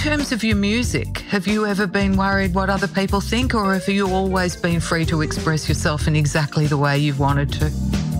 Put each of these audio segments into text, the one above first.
terms of your music, have you ever been worried what other people think, or have you always been free to express yourself in exactly the way you've wanted to?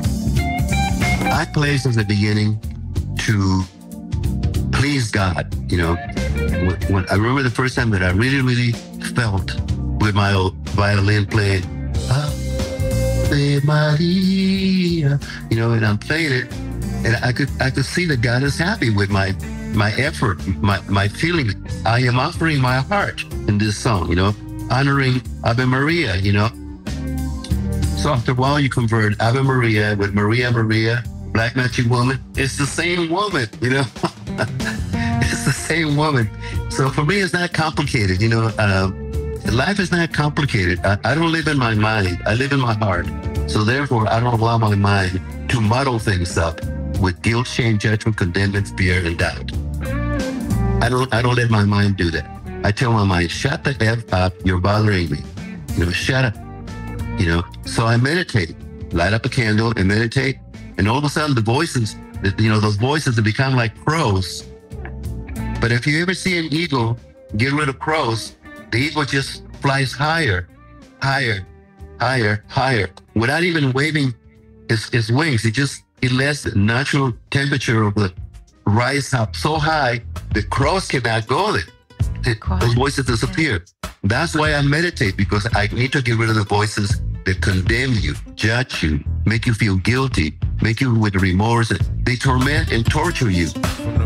I played since the beginning to please God. You know, when I remember the first time that I really felt with my violin playing, Ave Maria, you know, and I'm playing it, and I could see that God is happy with my effort, my feeling. I am offering my heart in this song, you know, honoring Ave Maria, you know. So after a while, you convert Ave Maria with Maria Maria, Black Magic Woman. It's the same woman, you know. It's the same woman. So for me, it's not complicated, you know. Life is not complicated. I don't live in my mind. I live in my heart. So therefore, I don't allow my mind to muddle things up with guilt, shame, judgment, condemnation, fear, and doubt. I don't let my mind do that. I tell my mind, shut the F up, you're bothering me. You know, shut up. You know, so I meditate, light up a candle and meditate. And all of a sudden the voices, you know, those voices have become like crows. But if you ever see an eagle get rid of crows, the eagle just flies higher, higher, higher, higher, without even waving his wings. It lets the natural temperature of the rise up so high, the crows cannot go there. Those voices disappear. That's why I meditate, because I need to get rid of the voices that condemn you, judge you, make you feel guilty, make you with remorse. They torment and torture you.